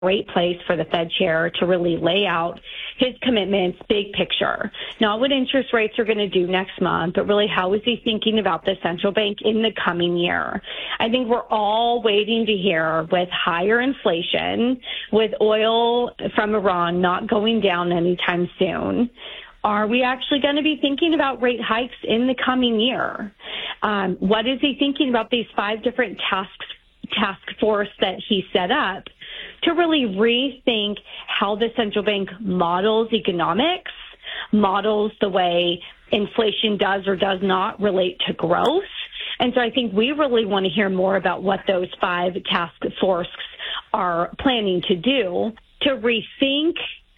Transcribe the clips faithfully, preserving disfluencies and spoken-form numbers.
great place for the Fed chair to really lay out his commitments, big picture. Not what interest rates are going to do next month, but really how is he thinking about the central bank in the coming year. I think we're all waiting to hear with higher inflation, with oil from Iran not going down anytime soon. Are we actually going to be thinking about rate hikes in the coming year? Um, what is he thinking about these five different tasks, task force that he set up to really rethink how the central bank models economics, models the way inflation does or does not relate to growth? And so I think we really want to hear more about what those five task forces are planning to do to rethink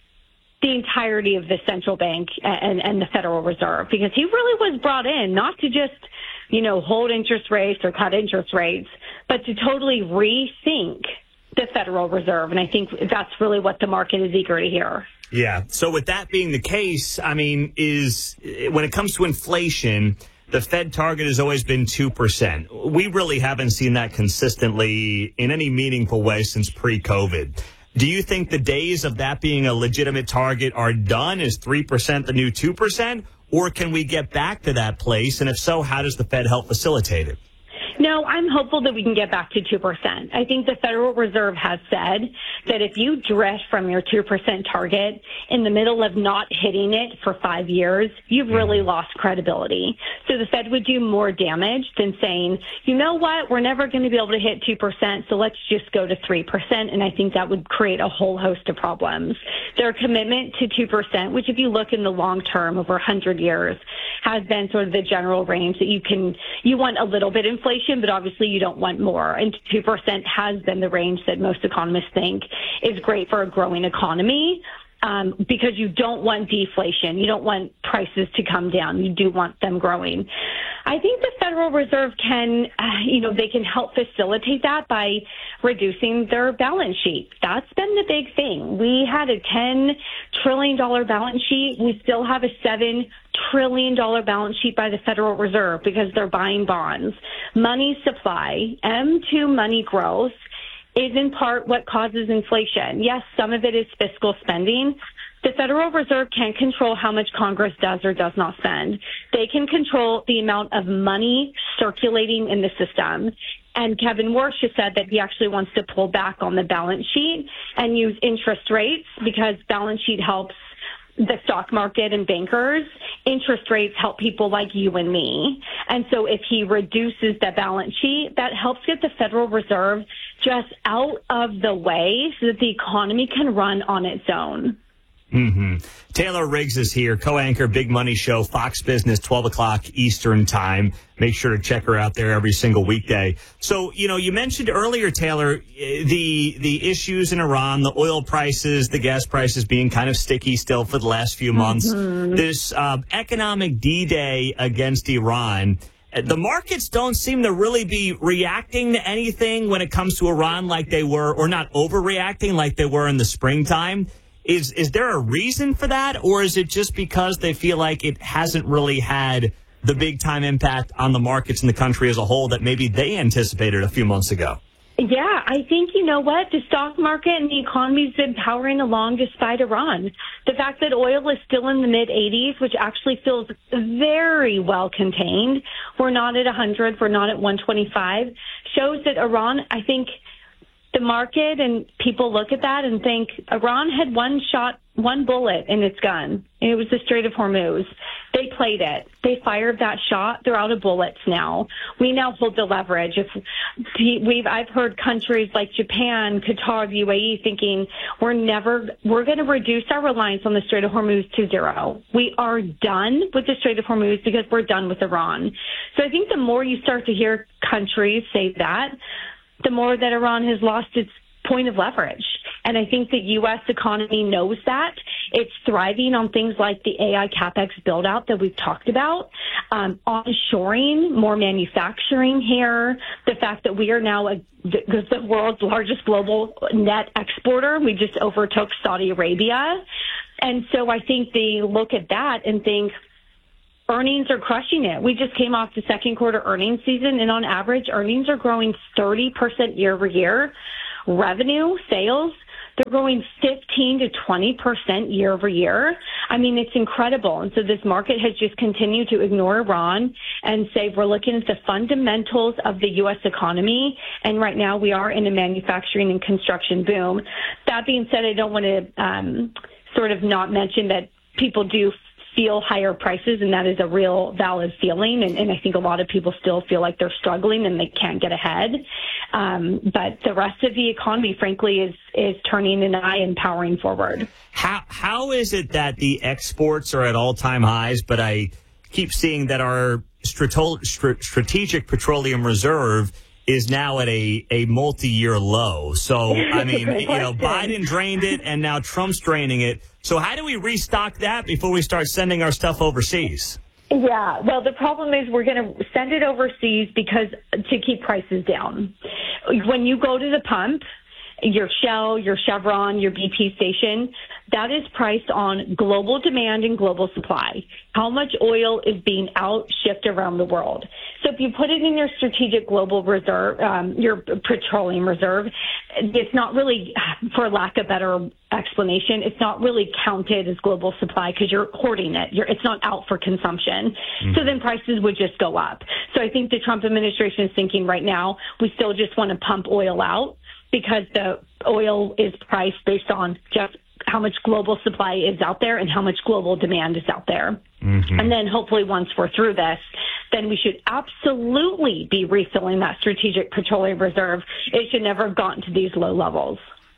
the entirety of the central bank and, and the Federal Reserve, because he really was brought in not to just, you know, hold interest rates or cut interest rates, but to totally rethink the Federal Reserve. And I think that's really what the market is eager to hear. Yeah. So with that being the case, I mean, is when it comes to inflation, the Fed target has always been two percent. We really haven't seen that consistently in any meaningful way since pre-COVID. Do you think the days of that being a legitimate target are done? Is three percent the new two percent? Or can we get back to that place? And if so, how does the Fed help facilitate it? No, I'm hopeful that we can get back to two percent. I think the Federal Reserve has said that if you drift from your two percent target in the middle of not hitting it for five years, you've really lost credibility. So the Fed would do more damage than saying, you know what, we're never going to be able to hit two percent, so let's just go to three percent. And I think that would create a whole host of problems. Their commitment to two percent, which if you look in the long term over one hundred years, has been sort of the general range that you can, you want a little bit inflation, but obviously you don't want more. And two percent has been the range that most economists think is great for a growing economy, um, because you don't want deflation. You don't want prices to come down. You do want them growing. I think the Federal Reserve can, uh, you know, they can help facilitate that by reducing their balance sheet. That's been the big thing. We had a ten trillion dollars balance sheet. We still have a seven trillion dollars balance sheet by the Federal Reserve because they're buying bonds. Money supply, M two money growth, is in part what causes inflation. Yes, some of it is fiscal spending. The Federal Reserve can't control how much Congress does or does not spend. They can control the amount of money circulating in the system. And Kevin Warsh has said that he actually wants to pull back on the balance sheet and use interest rates because balance sheet helps the stock market and bankers. Interest rates help people like you and me. And so if he reduces the balance sheet, that helps get the Federal Reserve just out of the way so that the economy can run on its own. Mm-hmm. Taylor Riggs is here, co-anchor, Big Money Show, Fox Business, twelve o'clock Eastern Time. Make sure to check her out there every single weekday. So, you know, you mentioned earlier, Taylor, the the issues in Iran, the oil prices, the gas prices being kind of sticky still for the last few months. Mm-hmm. This uh, economic D-Day against Iran. The markets don't seem to really be reacting to anything when it comes to Iran like they were, or not overreacting like they were in the springtime. Is is there a reason for that, or is it just because they feel like it hasn't really had the big-time impact on the markets in the country as a whole that maybe they anticipated a few months ago? Yeah, I think, you know what, the stock market and the economy's been powering along despite Iran. The fact that oil is still in the mid-eighties, which actually feels very well contained, we're not at one hundred, we're not at one twenty-five, shows that Iran, I think, the market and people look at that and think Iran had one shot, one bullet in its gun, and it was the Strait of Hormuz. They played it. They fired that shot. They're out of bullets now. We now hold the leverage. If we've, I've heard countries like Japan, Qatar, the U A E thinking we're never, we're going to reduce our reliance on the Strait of Hormuz to zero. We are done with the Strait of Hormuz because we're done with Iran. So I think the more you start to hear countries say that, the more that Iran has lost its point of leverage. And I think the U S economy knows that. It's thriving on things like the A I CapEx build out that we've talked about, um, onshoring, more manufacturing here, the fact that we are now a, the, the world's largest global net exporter. We just overtook Saudi Arabia. And so I think they look at that and think, earnings are crushing it. We just came off the second quarter earnings season, and on average, earnings are growing thirty percent year over year. Revenue, sales, they're growing fifteen to twenty percent year over year. I mean, it's incredible. And so this market has just continued to ignore Iran and say we're looking at the fundamentals of the U S economy. And right now we are in a manufacturing and construction boom. That being said, I don't want to um, sort of not mention that people do feel higher prices, and that is a real valid feeling. And, and I think a lot of people still feel like they're struggling and they can't get ahead. Um, but the rest of the economy, frankly, is is turning an eye and powering forward. How how is it that the exports are at all time highs, but I keep seeing that our strato- str- strategic petroleum reserve is now at a, a multi-year low? So, I mean, you know, Biden drained it and now Trump's draining it. So how do we restock that before we start sending our stuff overseas? Yeah, well, the problem is we're going to send it overseas because to keep prices down. When you go to the pump, your Shell, your Chevron, your B P station, that is priced on global demand and global supply. How much oil is being outshipped around the world? So if you put it in your strategic global reserve, um, your petroleum reserve, it's not really, for lack of better explanation, it's not really counted as global supply because you're hoarding it. You're, it's not out for consumption. Mm. So then prices would just go up. So I think the Trump administration is thinking right now, we still just want to pump oil out because the oil is priced based on just how much global supply is out there and how much global demand is out there. Mm-hmm. And then hopefully once we're through this, then we should absolutely be refilling that strategic petroleum reserve. It should never have gotten to these low levels.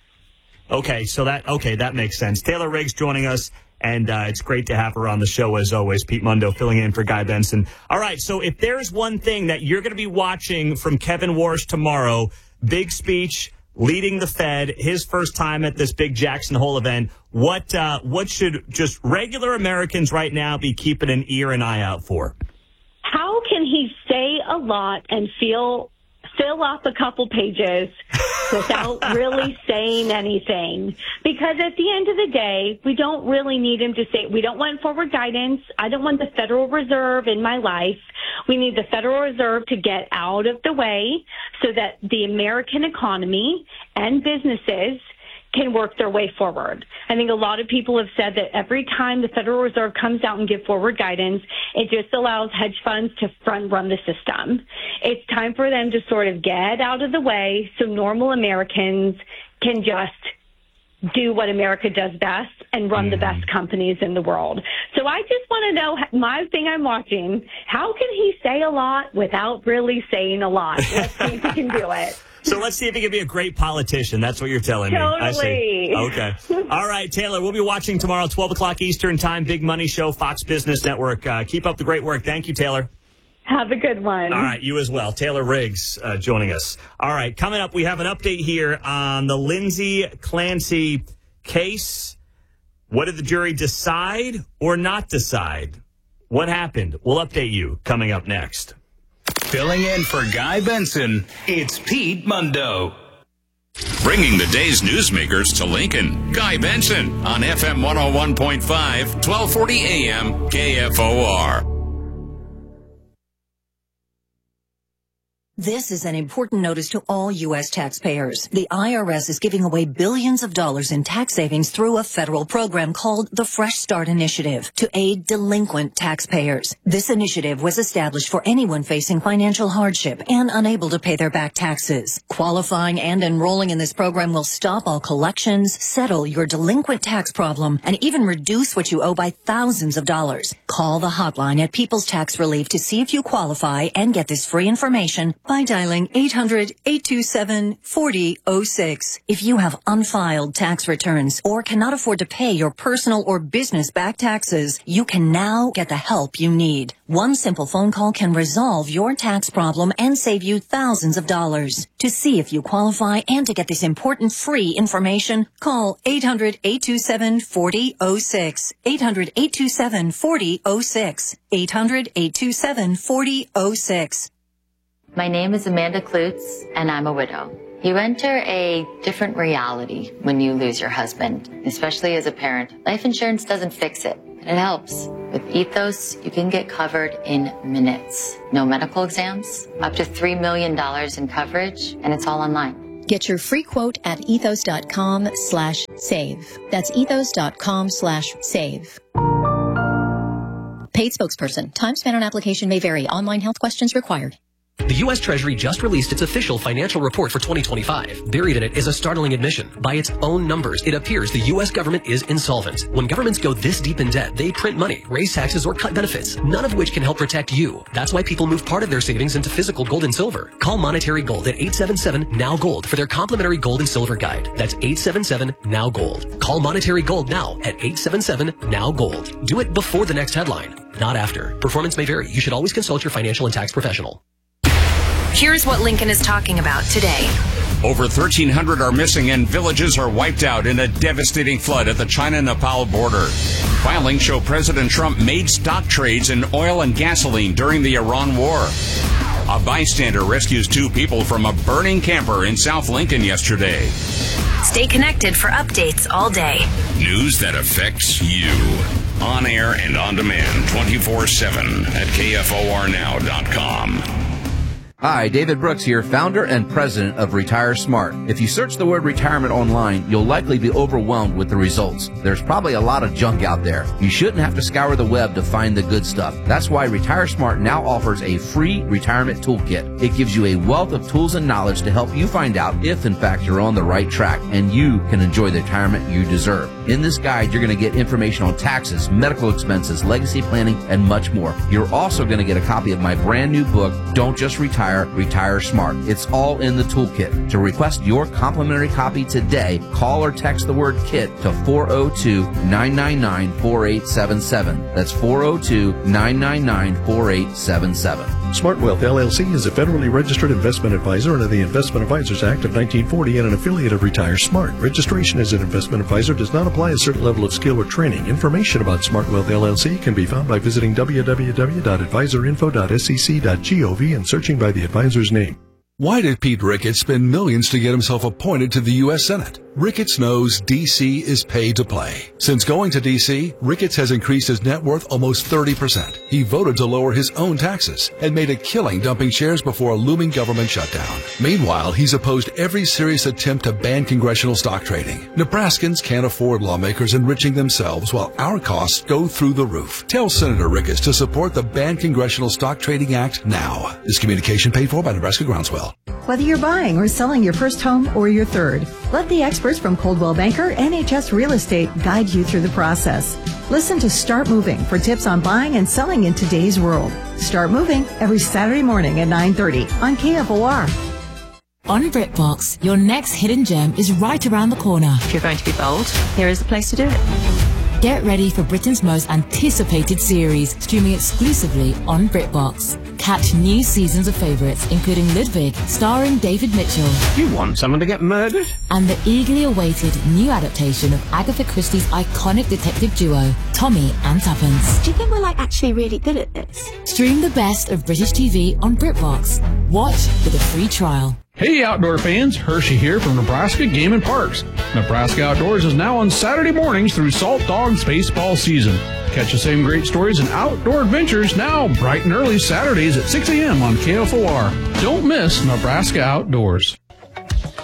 Okay, so that okay, that makes sense. Taylor Riggs joining us, and uh, it's great to have her on the show as always. Pete Mundo filling in for Guy Benson. All right, so if there's one thing that you're going to be watching from Kevin Warsh tomorrow, big speech, leading the Fed, his first time at this big Jackson Hole event. What uh, what should just regular Americans right now be keeping an ear and eye out for? How can he say a lot and feel fill up a couple pages without really saying anything? Because at the end of the day, we don't really need him to say, we don't want forward guidance. I don't want the Federal Reserve in my life. We need the Federal Reserve to get out of the way so that the American economy and businesses can work their way forward. I think a lot of people have said that every time the Federal Reserve comes out and give forward guidance, it just allows hedge funds to front run the system. It's time for them to sort of get out of the way so normal Americans can just do what America does best and run mm. the best companies in the world. So I just want to know, my thing I'm watching, how can he say a lot without really saying a lot? Let's see if he can do it. So let's see if he can be a great politician. That's what you're telling me. Totally. I see. Okay. All right, Taylor, we'll be watching tomorrow, twelve o'clock Eastern Time, Big Money Show, Fox Business Network. Uh, keep up the great work. Thank you, Taylor. Have a good one. All right, you as well. Taylor Riggs uh, joining us. All right, coming up, we have an update here on the Lindsay Clancy case. What did the jury decide or not decide? What happened? We'll update you coming up next. Filling in for Guy Benson, it's Pete Mundo. Bringing the day's newsmakers to Lincoln, Guy Benson on F M one oh one point five, twelve forty A M, K F O R. This is an important notice to all U S taxpayers. The I R S is giving away billions of dollars in tax savings through a federal program called the Fresh Start Initiative to aid delinquent taxpayers. This initiative was established for anyone facing financial hardship and unable to pay their back taxes. Qualifying and enrolling in this program will stop all collections, settle your delinquent tax problem, and even reduce what you owe by thousands of dollars. Call the hotline at People's Tax Relief to see if you qualify and get this free information by dialing eight hundred, eight two seven, four zero zero six. If you have unfiled tax returns or cannot afford to pay your personal or business back taxes, you can now get the help you need. One simple phone call can resolve your tax problem and save you thousands of dollars. To see if you qualify and to get this important free information, call eight hundred, eight two seven, four zero zero six. eight hundred, eight two seven, four zero zero six. eight hundred, eight two seven, four zero zero six. My name is Amanda Klutz, and I'm a widow. You enter a different reality when you lose your husband, especially as a parent. Life insurance doesn't fix it, but it helps. With Ethos, you can get covered in minutes. No medical exams, up to three million dollars in coverage, and it's all online. Get your free quote at ethos.com slash save. That's ethos.com slash save. Paid spokesperson. Time spent on application may vary. Online health questions required. The U S Treasury just released its official financial report for twenty twenty-five. Buried in it is a startling admission. By its own numbers, it appears the U S government is insolvent. When governments go this deep in debt, they print money, raise taxes, or cut benefits, none of which can help protect you. That's why people move part of their savings into physical gold and silver. Call Monetary Gold at eight seven seven, N O W Gold for their complimentary gold and silver guide. That's eight seven seven, N O W Gold. Call Monetary Gold now at eight seven seven, N O W Gold. Do it before the next headline, not after. Performance may vary. You should always consult your financial and tax professional. Here's what Lincoln is talking about today. Over thirteen hundred are missing and villages are wiped out in a devastating flood at the China-Nepal border. Filings show President Trump made stock trades in oil and gasoline during the Iran war. A bystander rescues two people from a burning camper in South Lincoln yesterday. Stay connected for updates all day. News that affects you. On air and on demand twenty-four seven at K F O R now dot com. Hi, David Brooks here, founder and president of Retire Smart. If you search the word retirement online, you'll likely be overwhelmed with the results. There's probably a lot of junk out there. You shouldn't have to scour the web to find the good stuff. That's why Retire Smart now offers a free retirement toolkit. It gives you a wealth of tools and knowledge to help you find out if, in fact, you're on the right track and you can enjoy the retirement you deserve. In this guide, you're going to get information on taxes, medical expenses, legacy planning, and much more. You're also going to get a copy of my brand new book, Don't Just Retire, Retire Smart. It's all in the toolkit. To request your complimentary copy today, call or text the word KIT to four oh two, nine nine nine, four eight seven seven. That's four oh two, nine nine nine, four eight seven seven. Smart Wealth L L C is a federally registered investment advisor under the Investment Advisors Act of nineteen forty and an affiliate of Retire Smart. Registration as an investment advisor does not apply a certain level of skill or training. Information about Smart Wealth L L C can be found by visiting w w w dot advisor info dot s e c dot gov and searching by the advisor's name. Why did Pete Ricketts spend millions to get himself appointed to the U S Senate? Ricketts knows D C is paid to play. Since going to D C, Ricketts has increased his net worth almost thirty percent. He voted to lower his own taxes and made a killing dumping shares before a looming government shutdown. Meanwhile, he's opposed every serious attempt to ban congressional stock trading. Nebraskans can't afford lawmakers enriching themselves while our costs go through the roof. Tell Senator Ricketts to support the Ban Congressional Stock Trading Act now. This communication paid for by Nebraska Groundswell. Whether you're buying or selling your first home or your third, let the experts from Coldwell Banker N H S Real Estate guide you through the process. Listen to Start Moving for tips on buying and selling in today's world. Start Moving every Saturday morning at nine thirty on K F O R. On BritBox, your next hidden gem is right around the corner. If you're going to be bold, here is the place to do it. Get ready for Britain's most anticipated series, streaming exclusively on BritBox. Catch new seasons of favourites, including Ludwig, starring David Mitchell. You want someone to get murdered? And the eagerly awaited new adaptation of Agatha Christie's iconic detective duo, Tommy and Tuppence. Do you think we're like actually really good at this? Stream the best of British T V on BritBox. Watch with a free trial. Hey outdoor fans, Hershey here from Nebraska Game and Parks. Nebraska Outdoors is now on Saturday mornings through Salt Dogs baseball season. Catch the same great stories and outdoor adventures now bright and early Saturdays at six a.m. on K F O R. Don't miss Nebraska Outdoors.